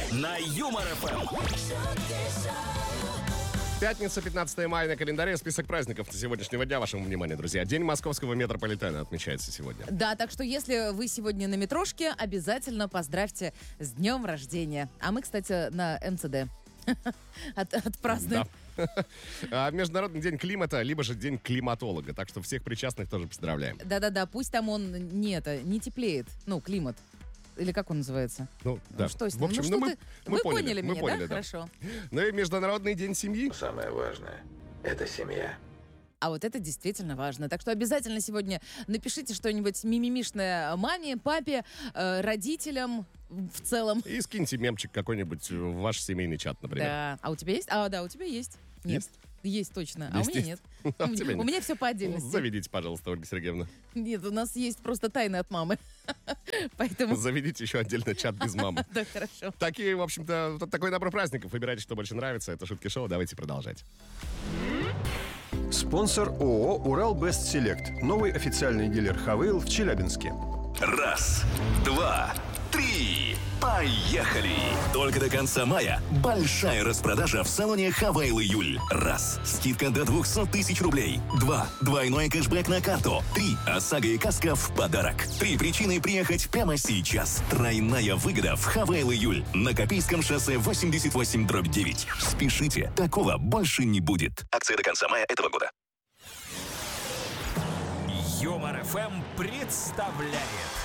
на Юмор ФМ. Пятница, 15 мая на календаре. Список праздников сегодняшнего дня вашему вниманию, друзья. День московского метрополитена отмечается сегодня. Да, так что если вы сегодня на метрошке, обязательно поздравьте с днем рождения. А мы, кстати, на МЦД отпразднуем. Да. Международный день климата, либо же день климатолога. Так что всех причастных тоже поздравляем. Да-да-да, пусть там он не теплеет. Ну, климат. Или как он называется? Ну, да. Что с ним? В общем, вы поняли меня, поняли, да? Хорошо. Ну и Международный день семьи. Самое важное – это семья. А вот это действительно важно. Так что обязательно сегодня напишите что-нибудь мимимишное маме, папе, родителям в целом. И скиньте мемчик какой-нибудь в ваш семейный чат, например. Да. А у тебя есть? А, да, у тебя есть. Нет. Есть? Есть точно. А Есть, у меня есть. нет. А у тебя нет. У меня все по отдельности. Заведите, пожалуйста, Ольга Сергеевна. Нет, у нас есть просто тайны от мамы. Поэтому... Заведите еще отдельно чат без мамы. Да, хорошо. Такие, в общем-то, такой набор праздников. Выбирайте, что больше нравится. Это Шутки Шоу. Давайте продолжать. Спонсор ООО «Урал Бест Селект». Новый официальный дилер «Хавейл» в Челябинске. Раз, два, три. Поехали! Только до конца мая большая распродажа в салоне «Хавейл Июль». Раз. Скидка до 200 тысяч рублей. Два. Двойной кэшбэк на карту. Три. ОСАГО и каска в подарок. Три причины приехать прямо сейчас. Тройная выгода в «Хавейл Июль». На Копейском шоссе 88/9. Спешите, такого больше не будет. Акция до конца мая этого года. Юмор ФМ представляет.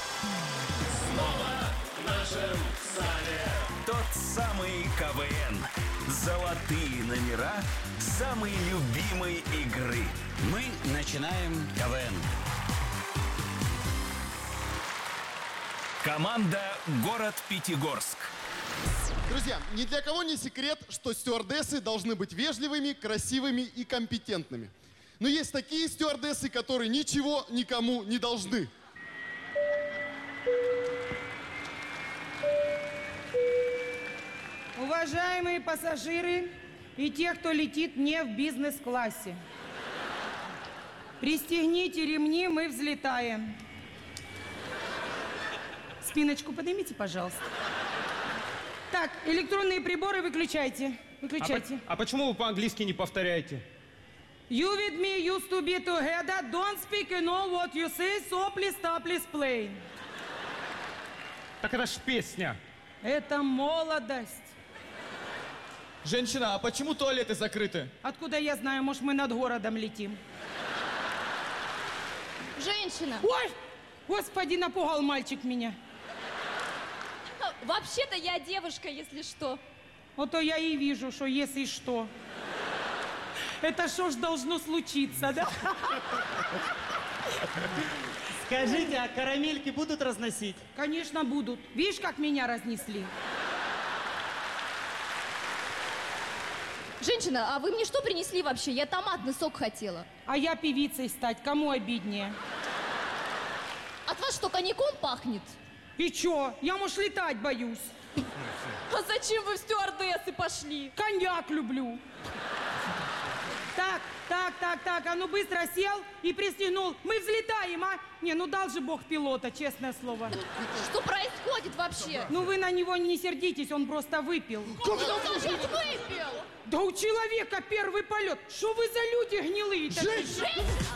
Тот самый КВН. Золотые номера самой любимой игры. Мы начинаем КВН. Команда «Город Пятигорск». Друзья, ни для кого не секрет, что стюардессы должны быть вежливыми, красивыми и компетентными. Но есть такие стюардессы, которые ничего никому не должны. Уважаемые пассажиры и те, кто летит не в бизнес-классе, пристегните ремни, мы взлетаем. Спиночку поднимите, пожалуйста. Так, электронные приборы выключайте. Выключайте. А почему вы по-английски не повторяете? You with me used to be together. Don't speak, you know what you say, so please stop, please play. Так это ж песня. Это молодость. Женщина, а почему туалеты закрыты? Откуда я знаю, может, мы над городом летим? Женщина! Ой! Господи, напугал мальчик меня. Вообще-то я девушка, если что. Вот то я и вижу, что если что. Это что ж должно случиться, да? Скажите, а карамельки будут разносить? Конечно, будут. Видишь, как меня разнесли? Женщина, а вы мне что принесли вообще? Я томатный сок хотела. А я певицей стать, кому обиднее? От вас что, коньяком пахнет? И чё? Я, может, летать боюсь. А зачем вы в стюардессы пошли? Коньяк люблю. Так, а ну быстро сел и пристегнул. Мы взлетаем, а? Не, ну дал же Бог пилота, честное слово. Что происходит вообще? Ну вы на него не сердитесь, он просто выпил. Кто же выпил? Да у человека первый полет. Что вы за люди гнилые такие?